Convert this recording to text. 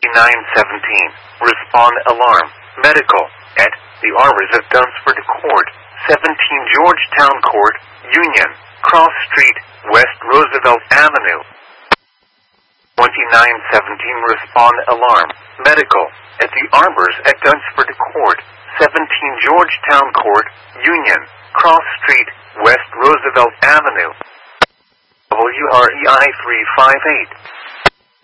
2917. Respond alarm. Medical. At the Arbors of Dunsford Court, 17 Georgetown Court, Union, Cross Street, West Roosevelt Avenue. 2917. Respond alarm. Medical. At the Arbors at Dunsford Court, 17 Georgetown Court, Union, Cross Street, West Roosevelt Avenue. WREI 358.